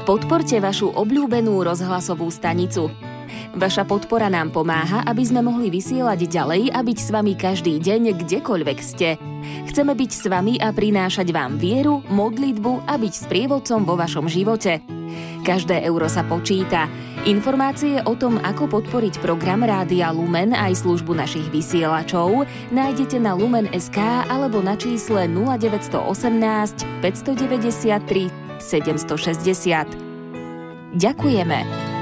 Podporte vašu obľúbenú rozhlasovú stanicu. Vaša podpora nám pomáha, aby sme mohli vysielať ďalej a byť s vami každý deň, kdekoľvek ste. Chceme byť s vami a prinášať vám vieru, modlitbu a byť sprievodcom vo vašom živote. Každé euro sa počíta. Informácie o tom, ako podporiť program Rádia Lumen aj službu našich vysielačov nájdete na lumen.sk alebo na čísle 0918 593 760. Ďakujeme.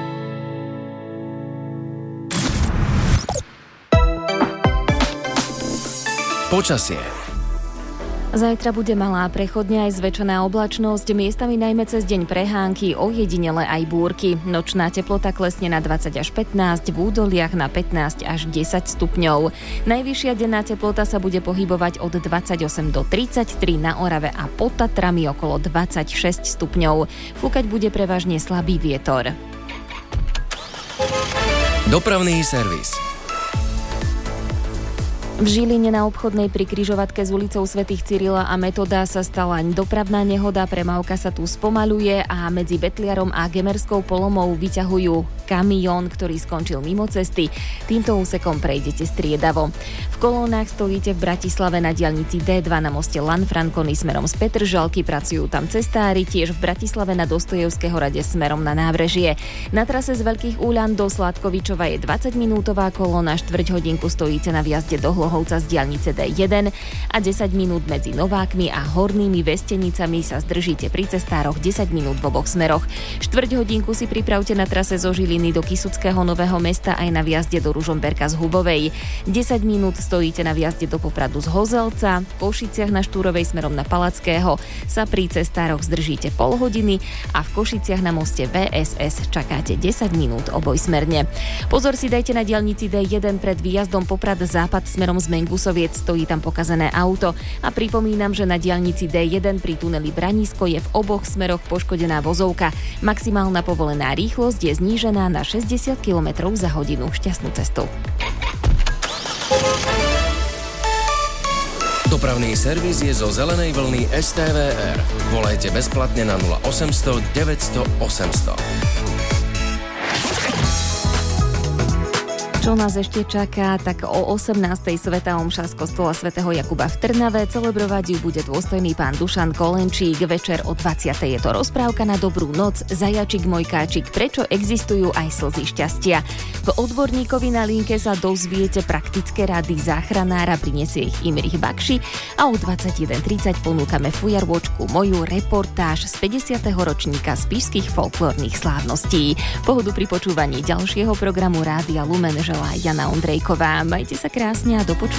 Počasie. Zajtra bude malá prechodňa aj zväčšená oblačnosť, miestami najmä cez deň prehánky, ojedinele aj búrky. Nočná teplota klesne na 20 až 15, v údoliach na 15 až 10 stupňov. Najvyššia denná teplota sa bude pohybovať od 28 do 33 na Orave a pod Tatrami okolo 26 stupňov. Fúkať bude prevažne slabý vietor. Dopravný servis. V Žiline na obchodnej pri križovatke s ulicou Svätých Cyrila a Metoda sa stala dopravná nehoda, premávka sa tu spomaľuje a medzi Betliarom a Gemerskou Polomou vyťahujú kamión, ktorý skončil mimo cesty. Týmto úsekom prejdete striedavo. V kolónach stojíte v Bratislave na diaľnici D2 na moste Lanfranconi smerom z Petržalky, pracujú tam cestári, tiež v Bratislave na Dostojevského rade smerom na Nábrežie. Na trase z Veľkých Úľan do Sládkovičova je 20-minútová kolóna, štvrť hodinku stojíte na vjazde do Hlohovca z diaľnice D1 a 10 minút medzi Novákmi a Hornými Vestenicami sa zdržíte pri cestároch 10 minút v oboch smeroch. Štvrť hodinku si pripravte na trase zo Žiliny do Kysuckého Nového Mesta aj na vjazde do Ružomberka z Hubovej. 10 minút stojíte na vjazde do Popradu z Hozelca, v Košiciach na Štúrovej smerom na Palackého sa pri cestároch zdržíte pol hodiny a v Košiciach na moste VSS čakáte 10 minút obojsmerne. Pozor si dajte na diaľnici D1 pred výjazdom Poprad západ smerom z Mengusoviec, stojí tam pokazené auto a pripomínam, že na diaľnici D1 pri tuneli Branisko je v oboch smeroch poškodená vozovka. Maximálna povolená rýchlosť je znížená na 60 km za hodinu. Šťastnú cestu. Dopravný servis je zo zelenej vlny STVR. Volajte bezplatne na 0800 900 800. Čo nás ešte čaká, tak o 18. svätá omša z kostola svätého Jakuba v Trnave. Celebrovať ju bude dôstojný pán Dušan Kolenčík. Večer o 20. je to rozprávka na dobrú noc. Zajačik Mojkáčik, prečo existujú aj slzy šťastia. V odborníkovi na linke sa dozviete praktické rady záchranára, prinesie ich Imrich Bakši a o 21.30 ponúkame fujarôčku moju reportáž z 50. ročníka spišských folklórnych slávností. Pohodu pri počúvaní ďalšieho programu Rádia Lumen želá Jana Ondrejková. Majte sa krásne a do počutia.